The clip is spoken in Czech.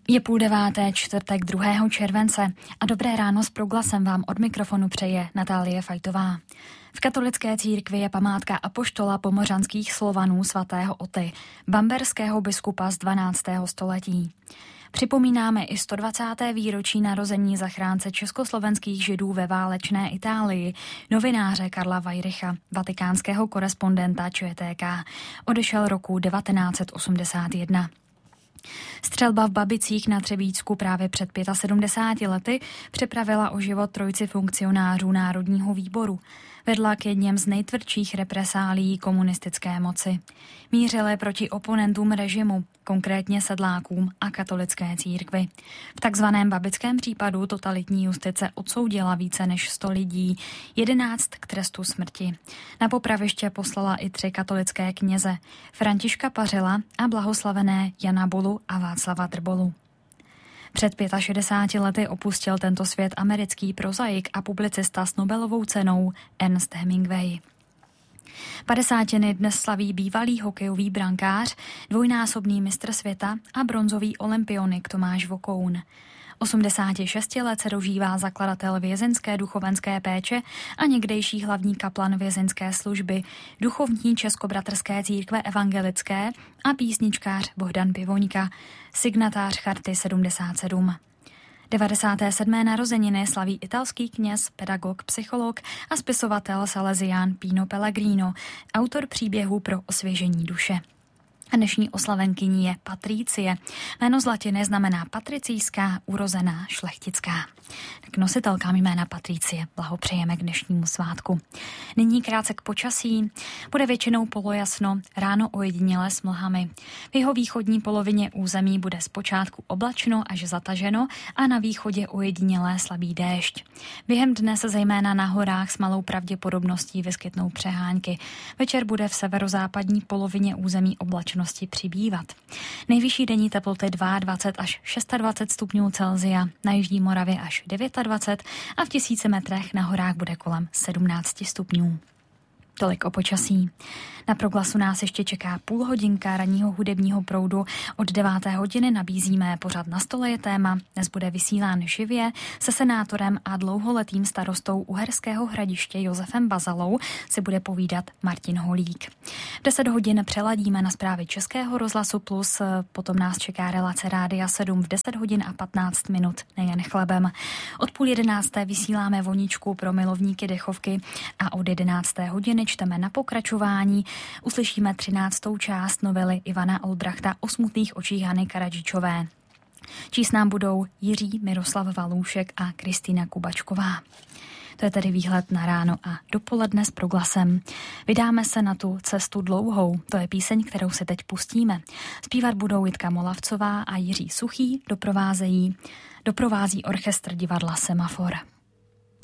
Je 8:30, čtvrtek 2. července a dobré ráno s proglasem vám od mikrofonu přeje Natálie Fajtová. V katolické církvi je památka apoštola pomořanských Slovanů svatého Oty, bamberského biskupa z 12. století. Připomínáme i 120. výročí narození zachránce československých židů ve válečné Itálii, novináře Karla Wajricha, vatikánského korespondenta ČTK. Odešel roku 1981. Střelba v Babicích na Třebíčsku právě před 75 lety připravila o život trojici funkcionářů Národního výboru. Vedla k jedním z nejtvrdších represálí komunistické moci. Mířili proti oponentům režimu, konkrétně sedlákům a katolické církvi. V takzvaném babickém případu totalitní justice odsoudila více než 100 lidí, 11 k trestu smrti. Na popraviště poslala i 3 katolické kněze, Františka Pařela a blahoslavené Jana Bulu a Václava Drbolu. Před 65 lety opustil tento svět americký prozaik a publicista s Nobelovou cenou Ernest Hemingway. 50. dnes slaví bývalý hokejový brankář, dvojnásobný mistr světa a bronzový olympionik Tomáš Vokoun. 86 let se dožívá zakladatel vězeňské duchovenské péče a někdejší hlavní kaplan vězeňské služby, duchovní Českobratrské církve evangelické a písničkář Bohdan Pivoňka, signatář Charty 77. 97. narozeniny slaví italský kněz, pedagog, psycholog a spisovatel Salesián Pino Pellegrino, autor příběhů pro osvěžení duše. A dnešní oslavenkyní je Patricie. Jméno z latiny znamená patricijská, urozená, šlechtická. Tak nositelkám jména Patricie blahopřejeme k dnešnímu svátku. Nyní krátce k počasí. Bude většinou polojasno, ráno ojediněle s mlhami. V jeho východní polovině území bude zpočátku oblačno až zataženo a na východě ojedinělé slabý déšť. Během dne se zejména na horách s malou pravděpodobností vyskytnou přehánky. Večer bude v severozápadní polovině území oblačnosti přibývat. Nejvyšší denní teploty 22 až 26 stupňů Celsia, na jižní Moravě až 29 a v 1000 metrech na horách bude kolem 17 stupňů. Tolik o počasí. Na proglasu nás ještě čeká půl hodinka ranního hudebního proudu. Od 9. hodiny nabízíme pořad Na stole je téma. Dnes bude vysílán živě se senátorem a dlouholetým starostou Uherského Hradiště Josefem Bazalou si bude povídat Martin Holík. V 10 hodin přeladíme na zprávy Českého rozhlasu Plus, potom nás čeká relace Rádia 7 v 10 hodin a 15 minut nejen chlebem. Od 10:30 vysíláme voničku pro milovníky dechovky a od 11. hodiny čteme Na pokračování. Uslyšíme 13. část novely Ivana Olbrachta O smutných očích Hany Karadžičové. Číst nám budou Jiří Miroslav Valůšek a Kristýna Kubačková. To je tedy výhled na ráno a dopoledne s proglasem. Vydáme se na tu cestu dlouhou. To je píseň, kterou si teď pustíme. Zpívat budou Jitka Molavcová a Jiří Suchý, doprovází orchestr divadla Semafor.